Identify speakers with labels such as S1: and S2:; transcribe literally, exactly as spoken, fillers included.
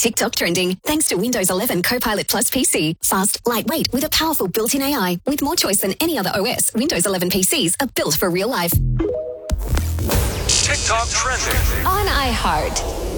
S1: TikTok trending thanks to Windows eleven Copilot Plus P C. Fast, lightweight with a powerful built-in A I. With more choice than any other O S, Windows eleven P Cs are built for real life.
S2: TikTok trending
S3: on iHeart.